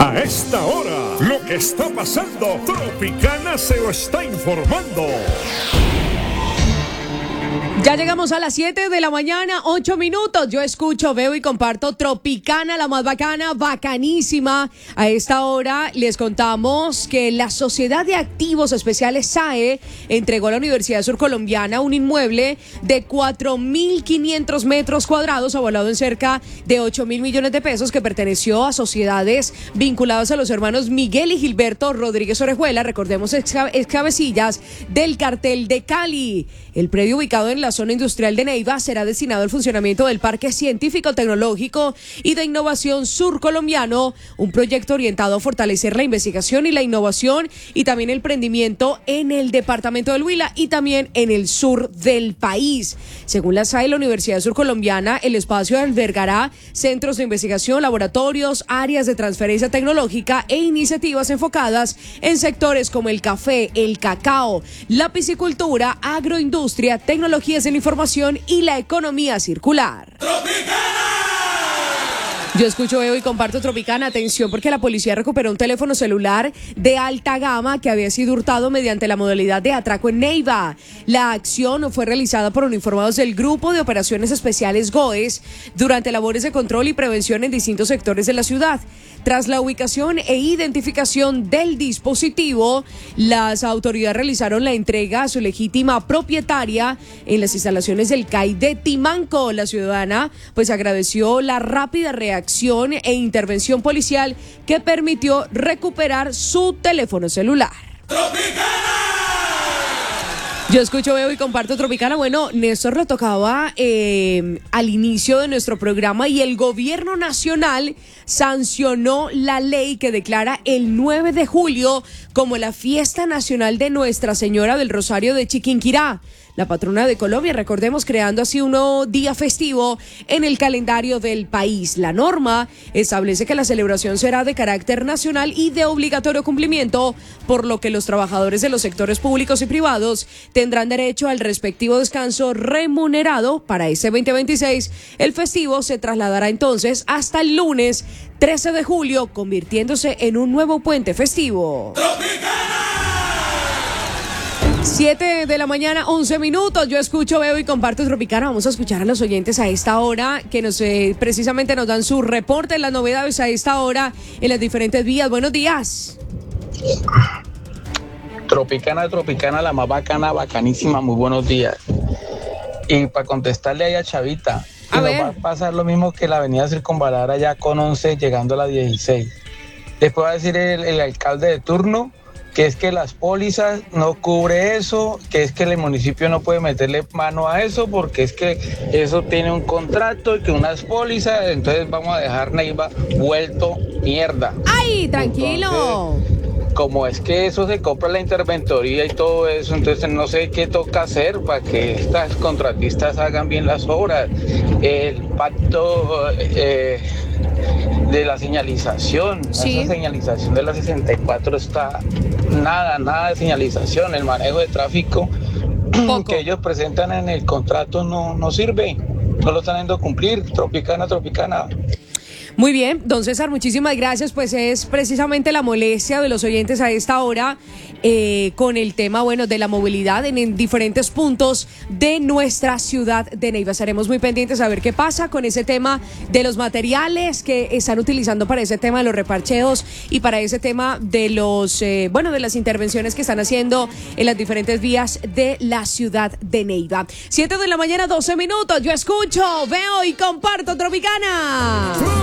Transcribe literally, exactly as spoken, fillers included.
A esta hora, lo que está pasando, Tropicana se lo está informando. Ya llegamos a las siete de la mañana, ocho minutos. Yo escucho, veo y comparto Tropicana, la más bacana, bacanísima. A esta hora les contamos que la Sociedad de Activos Especiales S A E entregó a la Universidad Surcolombiana un inmueble de cuatro mil quinientos metros cuadrados, avaluado en cerca de ocho mil millones de pesos, que perteneció a sociedades vinculadas a los hermanos Miguel y Gilberto Rodríguez Orejuela, recordemos ex cabecillas del cartel de Cali. El predio, ubicado en la zona industrial de Neiva, será destinado al funcionamiento del Parque Científico, Tecnológico y de Innovación Surcolombiano, un proyecto orientado a fortalecer la investigación y la innovación y también el emprendimiento en el departamento del Huila y también en el sur del país. Según la S A E, la Universidad Surcolombiana, el espacio albergará centros de investigación, laboratorios, áreas de transferencia tecnológica e iniciativas enfocadas en sectores como el café, el cacao, la piscicultura, agroindustria, tecnologías de la información y la economía circular. ¡Tropicana! Yo escucho, veo y comparto Tropicana. Atención, porque la policía recuperó un teléfono celular de alta gama que había sido hurtado mediante la modalidad de atraco en Neiva. La acción fue realizada por uniformados del Grupo de Operaciones Especiales GOES durante labores de control y prevención en distintos sectores de la ciudad. Tras la ubicación e identificación del dispositivo, las autoridades realizaron la entrega a su legítima propietaria en las instalaciones del C A I de Timanco. La ciudadana pues agradeció la rápida reacción e intervención policial que permitió recuperar su teléfono celular. ¡Tropicana! Yo escucho, veo y comparto Tropicana. Bueno, Néstor lo tocaba eh, al inicio de nuestro programa y el gobierno nacional sancionó la ley que declara el nueve de julio como la fiesta nacional de Nuestra Señora del Rosario de Chiquinquirá, la patrona de Colombia, recordemos, creando así un nuevo día festivo en el calendario del país. La norma establece que la celebración será de carácter nacional y de obligatorio cumplimiento, por lo que los trabajadores de los sectores públicos y privados tendrán derecho al respectivo descanso remunerado. Para ese veinte veintiséis, el festivo se trasladará entonces hasta el lunes trece de julio, convirtiéndose en un nuevo puente festivo. siete de la mañana, once minutos. Yo escucho, veo y comparto Tropicana. Vamos a escuchar a los oyentes a esta hora que nos eh, precisamente nos dan su reporte, las novedades a esta hora en las diferentes vías. Buenos días. Tropicana, Tropicana, la más bacana, bacanísima. Muy buenos días. Y para contestarle ahí a Chavita, que nos va a pasar lo mismo que la avenida Circunvalar allá con once llegando a la dieciséis. Después va a decir el, el alcalde de turno que es que las pólizas no cubre eso, que es que el municipio no puede meterle mano a eso porque es que eso tiene un contrato y que unas pólizas, entonces vamos a dejar Neiva vuelto mierda. ¡Ay, tranquilo! Entonces, como es que eso se compra la interventoría y todo eso, entonces no sé qué toca hacer para que estas contratistas hagan bien las obras. El pacto eh, de la señalización, sí. Esa señalización de la sesenta y cuatro está nada, nada de señalización. El manejo de tráfico Poco. que ellos presentan en el contrato no, no sirve, no lo están haciendo cumplir. Tropicana, Tropicana. Muy bien, don César, muchísimas gracias. Pues es precisamente la molestia de los oyentes a esta hora eh, con el tema, bueno, de la movilidad en, en diferentes puntos de nuestra ciudad de Neiva. Estaremos muy pendientes a ver qué pasa con ese tema de los materiales que están utilizando para ese tema de los reparcheos y para ese tema de los, eh, bueno, de las intervenciones que están haciendo en las diferentes vías de la ciudad de Neiva. siete de la mañana, doce minutos. Yo escucho, veo y comparto Tropicana.